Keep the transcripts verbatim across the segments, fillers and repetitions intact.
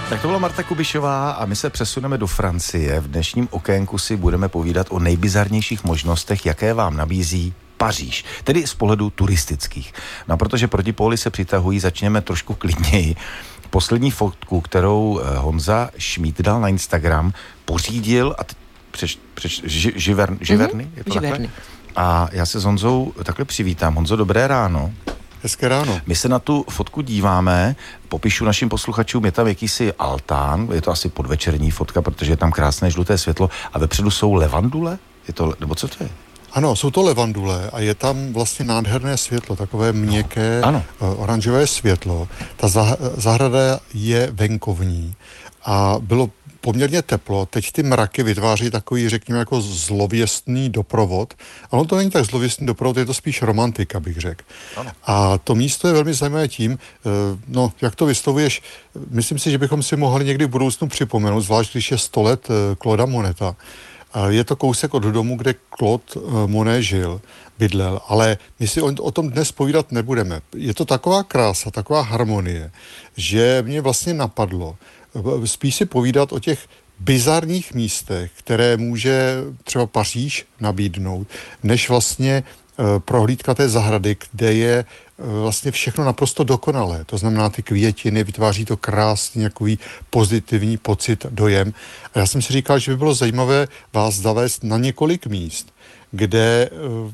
Tak to byla Marta Kubišová a my se přesuneme do Francie. V dnešním okénku si budeme povídat o nejbizarnějších možnostech, jaké vám nabízí Paříž, tedy z pohledu turistických. No, protože proti póly se přitahují, začněme trošku klidněji. Poslední fotku, kterou Honza Šmíd dal na Instagram, pořídil a teď přeš, přeš, ži, živern, živerny, mm-hmm. je to živerny. Takhle? A já se s Honzou takhle přivítám. Honzo, dobré ráno. Hezké ráno. My se na tu fotku díváme, popíšu našim posluchačům, je tam jakýsi altán, je to asi podvečerní fotka, protože je tam krásné žluté světlo a vepředu jsou levandule? Je to, nebo co to je? Ano, jsou to levandule a je tam vlastně nádherné světlo, takové měkké, no, oranžové světlo. Ta zahrada je venkovní a bylo poměrně teplo. Teď ty mraky vytváří takový, řekněme, jako zlověstný doprovod. Ano, to není tak zlověstný doprovod, je to spíš romantika, bych řekl. Ano. A to místo je velmi zajímavé tím, no, jak to vyslovuješ, myslím si, že bychom si mohli někdy v budoucnu připomenout, zvlášť když je sto let Clauda Moneta. Je to kousek od domu, kde Claude Monet žil, bydlel, ale my si o, o tom dnes povídat nebudeme. Je to taková krása, taková harmonie, že mě vlastně napadlo spíš si povídat o těch bizarních místech, které může třeba Paříž nabídnout, než vlastně prohlídka té zahrady, kde je vlastně všechno naprosto dokonalé. To znamená, ty květiny, vytváří to krásný, nějaký pozitivní pocit, dojem. A já jsem si říkal, že by bylo zajímavé vás zavést na několik míst, kde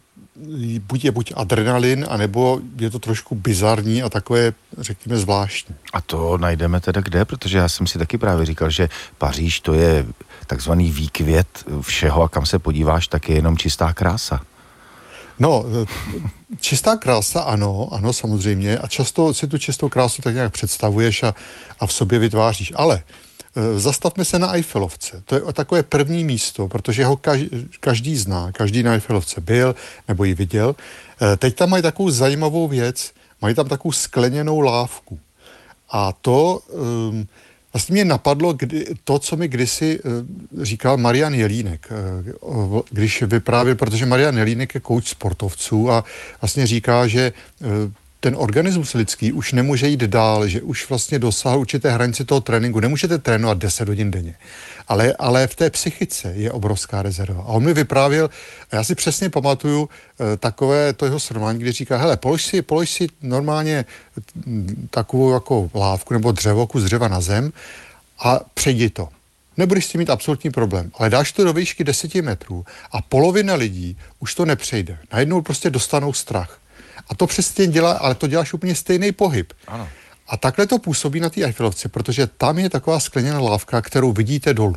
buď je buď adrenalin, anebo je to trošku bizarní a takové, řekněme, zvláštní. A to najdeme teda kde? Protože já jsem si taky právě říkal, že Paříž to je takzvaný výkvět všeho a kam se podíváš, tak je jenom čistá krása. No, čistá krása, ano, ano, samozřejmě. A často si tu čistou krásu tak nějak představuješ a, a v sobě vytváříš. Ale e, zastavme se na Eiffelovce. To je takové první místo, protože ho každý, každý zná, každý na Eiffelovce byl nebo ji viděl. E, teď tam mají takovou zajímavou věc, mají tam takovou skleněnou lávku. A to... E, Vlastně mě napadlo kdy, to, co mi kdysi uh, říkal Marian Jelínek, uh, když vyprávěl, protože Marian Jelínek je kouč sportovců a vlastně říká, že uh, ten organismus lidský už nemůže jít dál, že už vlastně dosáhl určité hranice toho tréninku. Nemůžete trénovat deset hodin denně, ale, ale v té psychice je obrovská rezerva. A on mi vyprávěl, a já si přesně pamatuju uh, takové to jeho srovnání, kdy říká, hele, polož si, polož si normálně takovou jako lávku nebo dřevo, kus dřeva na zem a přejdi to. Nebudeš s tím mít absolutní problém, ale dáš to do výšky deseti metrů a polovina lidí už to nepřejde. Najednou prostě dostanou strach. A to přesně dělá, ale to děláš úplně stejný pohyb. Ano. A takhle to působí na té Eiffelovce, protože tam je taková skleněná lávka, kterou vidíte dolů.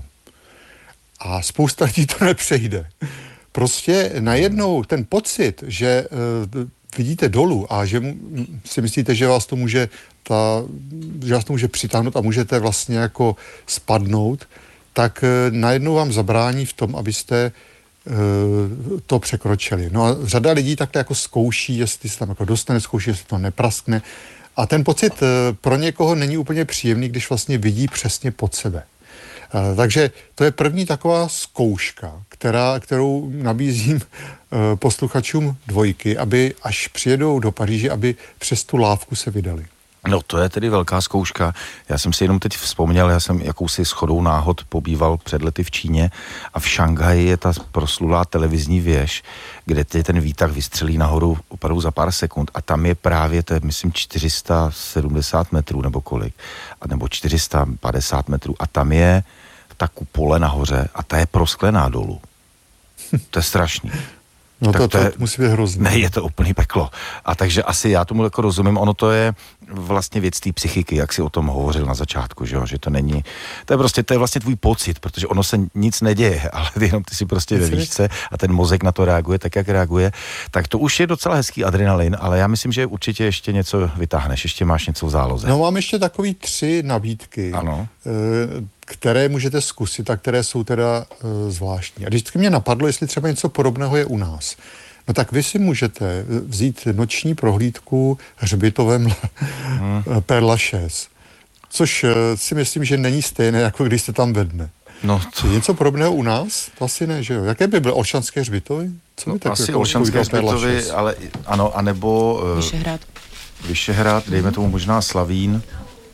A spousta lidí to nepřejde. Prostě najednou ten pocit, že uh, vidíte dolů a že mu, si myslíte, že vás to může ta, že vás to může přitáhnout a můžete vlastně jako spadnout, tak uh, najednou vám zabrání v tom, abyste uh, to překročili. No a řada lidí takhle jako zkouší, jestli se tam jako dostane, zkouší, jestli to nepraskne. A ten pocit uh, pro někoho není úplně příjemný, když vlastně vidí přesně pod sebe. Uh, takže to je první taková zkouška, která, kterou nabízím uh, posluchačům dvojky, aby až přijedou do Paříže, aby přes tu lávku se vydali. No to je tedy velká zkouška. Já jsem si jenom teď vzpomněl, já jsem jakousi shodou náhod pobýval před lety v Číně a v Šanghaji je ta proslulá televizní věž, kde tě ten výtah vystřelí nahoru opravdu za pár sekund a tam je právě, to je myslím čtyři sta sedmdesát metrů nebo kolik, a nebo čtyři sta padesát metrů a tam je ta kupole nahoře a ta je prosklená dolů. To je strašný. No to, to, je, to musí být hrozný. Ne, je to úplný peklo. A takže asi já tomu jako rozumím, ono to je vlastně věc té psychiky, jak si o tom hovořil na začátku, že, jo? Že to není, to je prostě, to je vlastně tvůj pocit, protože ono se nic neděje, ale ty jenom ty si prostě ve výšce a ten mozek na to reaguje tak, jak reaguje, tak to už je docela hezký adrenalin, ale já myslím, že určitě ještě něco vytáhneš, ještě máš něco v záloze. No mám ještě takový tři nabídky, ano. které můžete zkusit a které jsou teda zvláštní. A vždycky mě napadlo, jestli třeba něco podobného je u nás. No tak vy si můžete vzít noční prohlídku hřbitovem hmm. Père Lachaise, což si myslím, že není stejné, jako když jste tam ve dne. No to... Něco podobného u nás? To asi ne, že jo? Jaké by byly Olšanské hřbitovy? Co no, by tak asi jako Olšanské hřbitovy, ale ano, anebo... Vyšehrad. Vyšehrad, dejme tomu možná Slavín.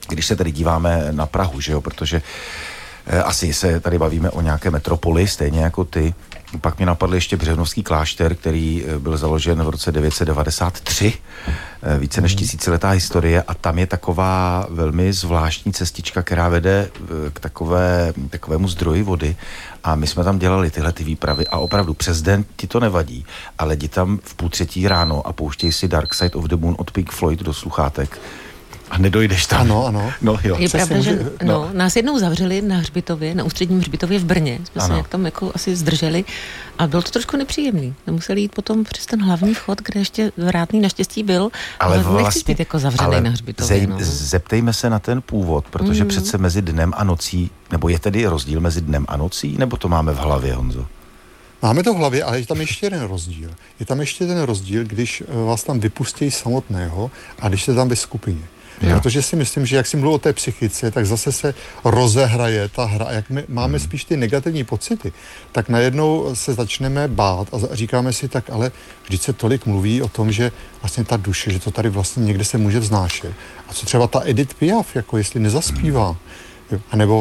když se tady díváme na Prahu, že jo, protože eh, asi se tady bavíme o nějaké metropoli, stejně jako ty. Pak mě napadl ještě Břevnovský klášter, který byl založen v roce devět set devadesát tři, více než tisíciletá historie, a tam je taková velmi zvláštní cestička, která vede k takové, takovému zdroji vody, a my jsme tam dělali tyhle ty výpravy a opravdu přes den ti to nevadí, ale jdi tam v půl třetí ráno a pouštěj si Dark Side of the Moon od Pink Floyd do sluchátek a nedojdeš tam. Ano, ano. No, jo. Je pravda, může... že no, no. nás jednou zavřeli na hřbitově, na ústředním hřbitově v Brně. Jsme ano. se jak tam jako asi zdrželi a bylo to trošku nepříjemný. Museli jít potom přes ten hlavní vchod, kde ještě vrátný naštěstí byl, ale, ale vlastně, nechci být jako zavřený na hřbitově. Zej, no. Zeptejme se na ten původ, protože mm. přece mezi dnem a nocí, nebo je tedy rozdíl mezi dnem a nocí, nebo to máme v hlavě, Honzo? Máme to v hlavě, ale je tam ještě jeden rozdíl. Je tam ještě jeden rozdíl, když vás tam vypustí samotného a když jste tam ve skupině. Jo. Protože si myslím, že jak jsi mluvil o té psychice, tak zase se rozehraje ta hra. A jak my máme hmm. spíš ty negativní pocity, tak najednou se začneme bát a říkáme si tak, ale vždyť se tolik mluví o tom, že vlastně ta duše, že to tady vlastně někde se může vznášet. A co třeba ta Edith Piaf, jako jestli nezaspívá, hmm. a nebo,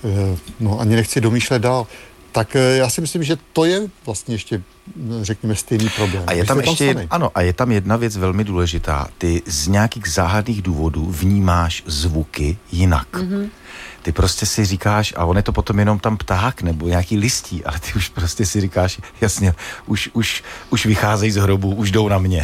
no ani nechci domýšlet dál, tak já si myslím, že to je vlastně ještě, řekněme, stejný problém. A je tam ještě, tam ano, a je tam jedna věc velmi důležitá. Ty z nějakých záhadných důvodů vnímáš zvuky jinak. Mm-hmm. Ty prostě si říkáš, a on je to potom jenom tam pták nebo nějaký listí, ale ty už prostě si říkáš, jasně, už, už, už vycházejí z hrobu, už jdou na mě.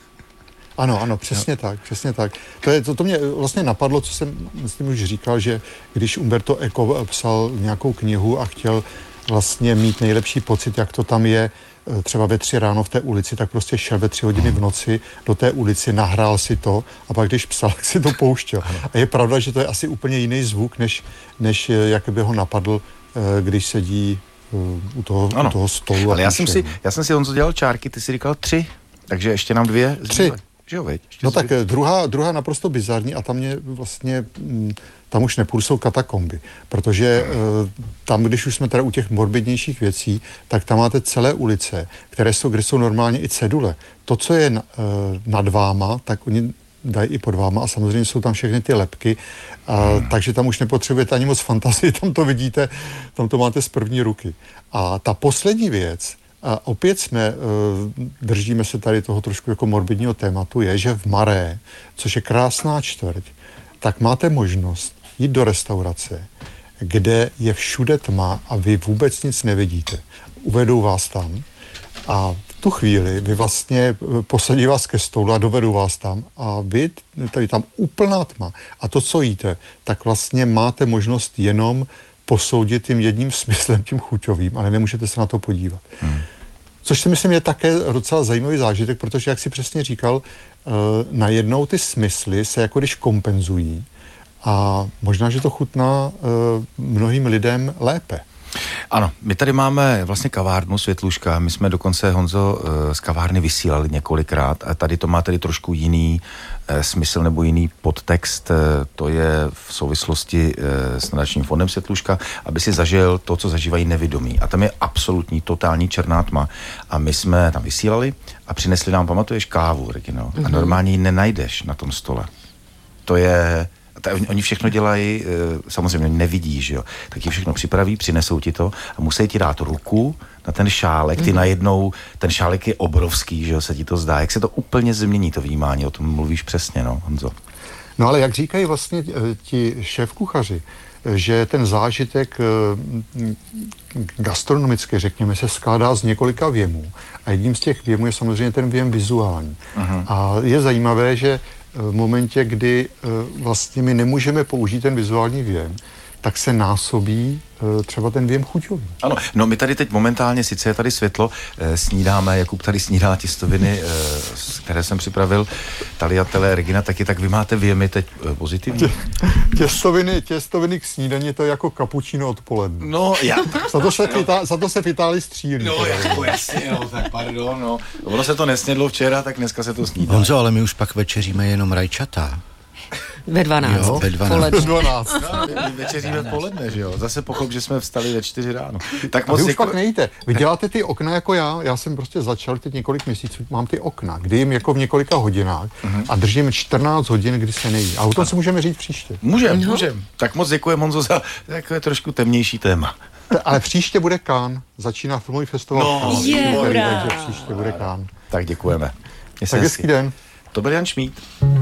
Ano, ano, přesně no. tak, přesně tak. To, je, to, to mě vlastně napadlo, co jsem, myslím, už říkal, že když Umberto Eco psal nějakou knihu a chtěl vlastně mít nejlepší pocit, jak to tam je třeba ve tři ráno v té ulici, tak prostě šel ve tři hodiny v noci do té ulici, nahrál si to a pak když psal, tak si to pouštěl. A je pravda, že to je asi úplně jiný zvuk, než, než jak by ho napadl, když sedí u toho, u toho stolu. Ale já jsem, si, já jsem si Honzo dělal čárky, ty jsi říkal tři, takže ještě nám dvě. Tři. Že jo, veď? No tak druhá, druhá naprosto bizarní a tam mě vlastně, tam už nepůjdu, jsou katakomby, protože tam, když už jsme teda u těch morbidnějších věcí, tak tam máte celé ulice, které jsou, kde jsou normálně i cedule. To, co je nad váma, tak oni dají i pod váma a samozřejmě jsou tam všechny ty lebky, a, hmm. takže tam už nepotřebujete ani moc fantazii, tam to vidíte, tam to máte z první ruky. A ta poslední věc, a opět jsme, držíme se tady toho trošku jako morbidního tématu, je, že v Maré, což je krásná čtvrť, tak máte možnost jít do restaurace, kde je všude tma a vy vůbec nic nevidíte. Uvedou vás tam a v tu chvíli vy vlastně posadí vás ke stolu a dovedou vás tam a vy, tady tam úplná tma a to, co jíte, tak vlastně máte možnost jenom posoudit tím jedním smyslem, tím chuťovým, ale nemůžete se na to podívat. Hmm. Což si myslím je také docela zajímavý zážitek, protože, jak si přesně říkal, uh, najednou ty smysly se jako když kompenzují a možná, že to chutná uh, mnohým lidem lépe. Ano, my tady máme vlastně kavárnu Světluška, my jsme dokonce, Honzo, z kavárny vysílali několikrát a tady to má tedy trošku jiný eh, smysl nebo jiný podtext, to je v souvislosti eh, s nadačním fondem Světluška, aby si zažil to, co zažívají nevědomí. A tam je absolutní, totální černá tma. A my jsme tam vysílali a přinesli nám, pamatuješ, kávu, Regino, mm-hmm. a normálně ji nenajdeš na tom stole. To je... Ta, oni všechno dělají, samozřejmě nevidí, že jo, tak ti všechno připraví, přinesou ti to a musí ti dát ruku na ten šálek, ty mm. najednou, ten šálek je obrovský, že jo, se ti to zdá, jak se to úplně změní, to vnímání, o tom mluvíš přesně, no, Honzo. No ale jak říkají vlastně ti šéfkuchaři, že ten zážitek gastronomický, řekněme, se skládá z několika věmů a jedním z těch věmů je samozřejmě ten věm vizuální. Uh-huh. A je zajímavé, že v momentě, kdy vlastně my nemůžeme použít ten vizuální věm, tak se násobí třeba ten věm chuťový. Ano, no my tady teď momentálně, sice je tady světlo, snídáme, Jakub tady snídá těstoviny, které jsem připravil, Taliatele, Regina taky, tak vy máte věmy teď pozitivní? Tě, těstoviny, těstoviny k snídani, to je jako kapučino odpoledne. No, já. Za to se, Itá, za to se v Itálii střílí. No, jako jasně, no, tak pardon, no. Ono se to nesnědlo včera, tak dneska se to snídá. Honzo, ale my už pak večeříme jenom rajčata. Ve dvanáct. Jo, ve dvanáct. Večeříme v poledne, že jo? Zase pochop, že jsme vstali ve čtyři ráno. Tak moc vy už děku... pak nejíte. Vy děláte ty okna jako já. Já jsem prostě začal teď několik měsíců, mám ty okna, kdy jim jako v několika hodinách uh-huh. a držím čtrnáct hodin, kdy se nejí. A o tom se můžeme říct příště. Můžem, no. můžem. Tak moc děkuji, Honzo, za takové trošku temnější téma. Ale příště bude Cannes. Začíná filmový festival. No, je, takže příště bude Cannes. Tak děkujeme. Tak hezký den. To byl Jan Šmíd.